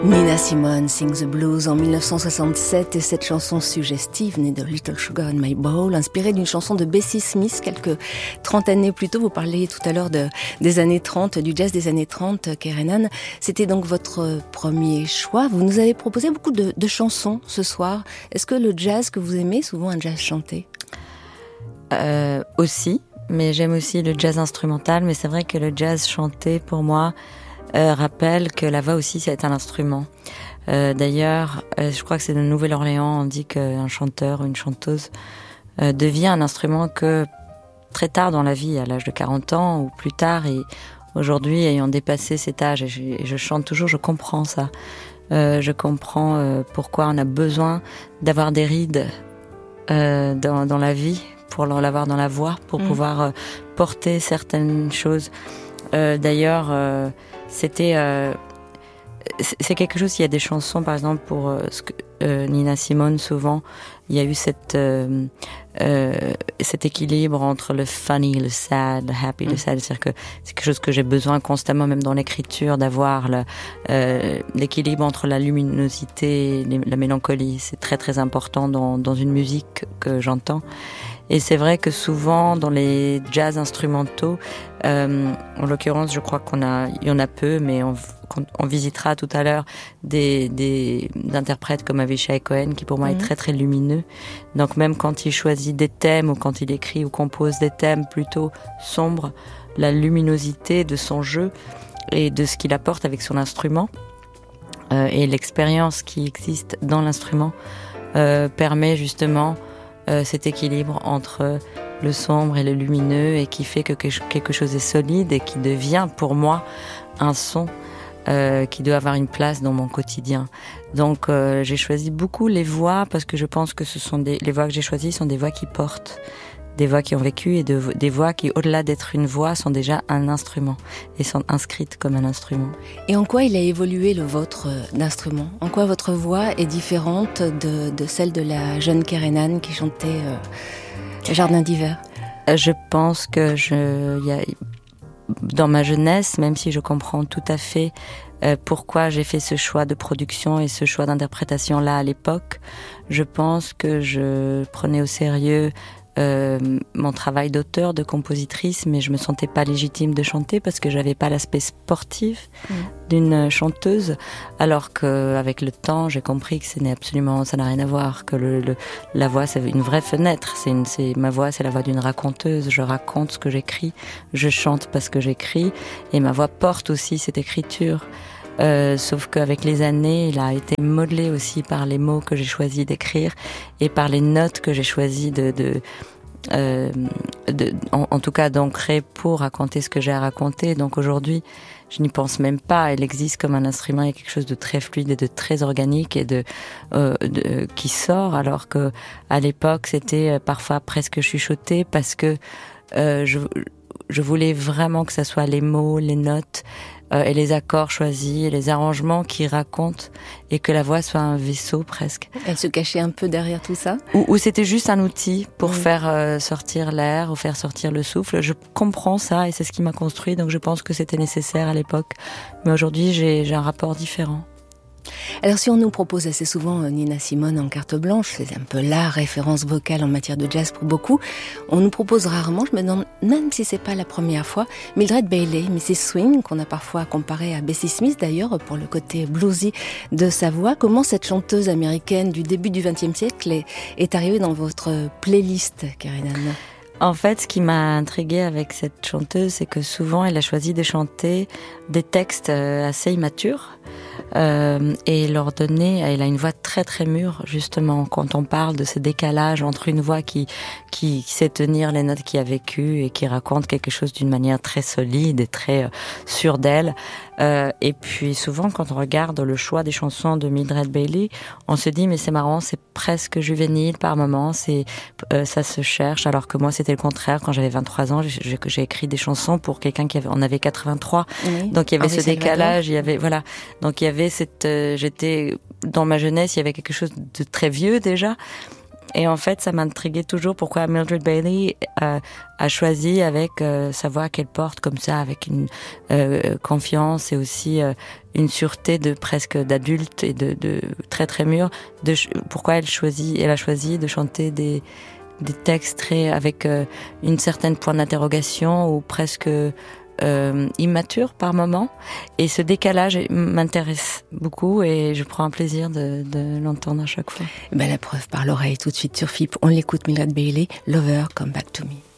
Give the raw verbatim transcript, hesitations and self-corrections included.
Nina Simone Sing the Blues en mille neuf cent soixante-sept et cette chanson suggestive née de Little Sugar in My Bowl, inspirée d'une chanson de Bessie Smith quelques trente années plus tôt. Vous parliez tout à l'heure de, des années trente, du jazz des années trente, Kerenan. C'était donc votre premier choix. Vous nous avez proposé beaucoup de, de chansons ce soir. Est-ce que le jazz que vous aimez est souvent un jazz chanté ? euh, Aussi, mais j'aime aussi le jazz instrumental. Mais c'est vrai que le jazz chanté, pour moi, Euh, rappelle que la voix aussi c'est un instrument. Euh, d'ailleurs, euh, je crois que c'est de Nouvelle-Orléans, on dit qu'un chanteur ou une chanteuse euh, devient un instrument que très tard dans la vie, à l'âge de quarante ans ou plus tard. Et aujourd'hui, ayant dépassé cet âge, et je, et je chante toujours, je comprends ça. Euh, je comprends euh, pourquoi on a besoin d'avoir des rides euh, dans, dans la vie, pour l'avoir dans la voix, pour mmh. pouvoir euh, porter certaines choses. Euh, d'ailleurs, euh, c'était, euh, c'est quelque chose. Il y a des chansons, par exemple pour euh, ce que, euh, Nina Simone. Souvent, il y a eu cette, euh, euh, cet équilibre entre le funny, le sad, le happy, le sad. C'est-à-dire que c'est quelque chose que j'ai besoin constamment, même dans l'écriture, d'avoir le, euh, l'équilibre entre la luminosité et la mélancolie. C'est très très important dans, dans une musique que j'entends. Et c'est vrai que souvent dans les jazz instrumentaux, euh, en l'occurrence, je crois qu'on a, il y en a peu, mais on, on visitera tout à l'heure des, des interprètes comme Avishai Cohen, qui pour moi mmh. est très très lumineux. Donc même quand il choisit des thèmes ou quand il écrit ou compose des thèmes plutôt sombres, la luminosité de son jeu et de ce qu'il apporte avec son instrument euh, et l'expérience qui existe dans l'instrument euh, permet justement Euh, cet équilibre entre le sombre et le lumineux et qui fait que quelque chose est solide et qui devient pour moi un son euh, qui doit avoir une place dans mon quotidien. Donc euh, j'ai choisi beaucoup les voix parce que je pense que ce sont des, les voix que j'ai choisies sont des voix qui portent, des voix qui ont vécu et de, des voix qui, au-delà d'être une voix, sont déjà un instrument et sont inscrites comme un instrument. Et en quoi il a évolué le vôtre d'instrument ? En quoi votre voix est différente de, de celle de la jeune Kerenan qui chantait euh, Jardin d'hiver ? Je pense que je, y a, dans ma jeunesse, même si je comprends tout à fait euh, pourquoi j'ai fait ce choix de production et ce choix d'interprétation-là à l'époque, je pense que je prenais au sérieux Euh, mon travail d'auteur, de compositrice, mais je me sentais pas légitime de chanter parce que j'avais pas l'aspect sportif mmh. d'une chanteuse, alors que avec le temps j'ai compris que ce n'est absolument, ça n'a rien à voir, que le, le, la voix c'est une vraie fenêtre, c'est une, c'est, ma voix c'est la voix d'une raconteuse, je raconte ce que j'écris, je chante parce que j'écris, et ma voix porte aussi cette écriture. Euh, sauf qu'avec les années, il a été modelé aussi par les mots que j'ai choisi d'écrire et par les notes que j'ai choisi de, de, euh, de en, en tout cas d'ancrer pour raconter ce que j'ai à raconter. Donc aujourd'hui, je n'y pense même pas. Elle existe comme un instrument, il y a quelque chose de très fluide et de très organique et de, euh, de qui sort, alors que à l'époque c'était parfois presque chuchoté parce que euh, je, je voulais vraiment que ça soit les mots, les notes. Euh, et les accords choisis, et les arrangements qui racontent, et que la voix soit un vaisseau presque. Elle se cachait un peu derrière tout ça ? Ou, ou c'était juste un outil pour mmh. faire euh, sortir l'air, ou faire sortir le souffle. Je comprends ça, et c'est ce qui m'a construit, donc je pense que c'était nécessaire à l'époque. Mais aujourd'hui, j'ai, j'ai un rapport différent. Alors si on nous propose assez souvent Nina Simone en carte blanche, c'est un peu la référence vocale en matière de jazz pour beaucoup, on nous propose rarement, je me demande même si c'est pas la première fois, Mildred Bailey, missus Swing, qu'on a parfois comparé à Bessie Smith d'ailleurs pour le côté bluesy de sa voix. Comment cette chanteuse américaine du début du vingtième siècle est, est arrivée dans votre playlist, Kerenan ? En fait, ce qui m'a intriguée avec cette chanteuse, c'est que souvent elle a choisi de chanter des textes assez immatures. Euh, et leur donner, elle a une voix très très mûre, justement, quand on parle de ce décalage entre une voix qui, qui, qui sait tenir les notes, qui a vécu et qui raconte quelque chose d'une manière très solide et très euh, sûre d'elle. Euh, et puis souvent, quand on regarde le choix des chansons de Mildred Bailey, on se dit mais c'est marrant, c'est presque juvénile par moments, c'est euh, ça se cherche, alors que moi c'était le contraire. Quand j'avais vingt-trois ans, j'ai, j'ai écrit des chansons pour quelqu'un qui avait, en avait quatre-vingt-trois, oui. Donc il y avait Henri ce décalage, il y avait voilà, donc il y avait cette, euh, j'étais dans ma jeunesse, il y avait quelque chose de très vieux déjà. Et en fait, ça m'intriguait toujours pourquoi Mildred Bailey euh, a choisi avec euh, sa voix qu'elle porte comme ça, avec une euh, confiance et aussi euh, une sûreté de presque d'adulte et de, de très très mûr. De pourquoi elle choisit, elle a choisi de chanter des des textes très avec euh, une certaine point d'interrogation ou presque Euh, immature par moment, et ce décalage m'intéresse beaucoup et je prends un plaisir de, de l'entendre à chaque fois. Ben, la preuve par l'oreille tout de suite sur F I P. On l'écoute, Mildred Bailey, Lover, Come Back to Me.